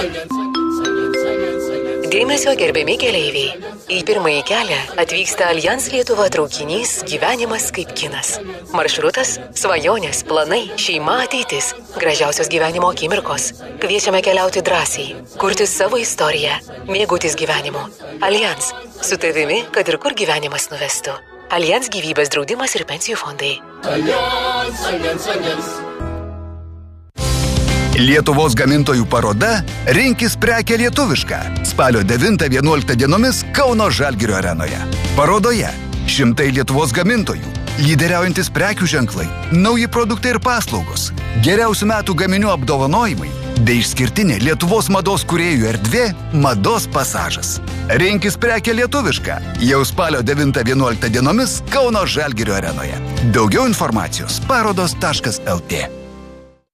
Dėmesio gerbiami keleiviai. Į pirmąjį kelią atvyksta Allianz Lietuva traukinys Gyvenimas kaip kinas. Maršrutas – svajonės, planai, šeima, ateitis, gražiausios gyvenimo akimirkos. Kviečiame keliauti drąsiai, kurti savo istoriją, mėgautis gyvenimu. Allianz – su tavimi, kad ir kur gyvenimas nuvestų. Allianz gyvybės draudimas ir pensijų fondai. Allianz. Lietuvos gamintojų paroda Rinkis prekę lietuvišką. Spalio 9-11 dienomis Kauno Žalgirio arenoje. Parodoje šimtai Lietuvos gamintojų, lyderiaujantis prekių ženklai, nauji produktai ir paslaugos, geriausių metų gaminių apdovanojimai, bei išskirtinė Lietuvos mados kūrėjų erdvė Mados pasažas. Rinkis prekę lietuvišką. Jau spalio 9-11 dienomis Kauno Žalgirio arenoje. Daugiau informacijos parodos.lt.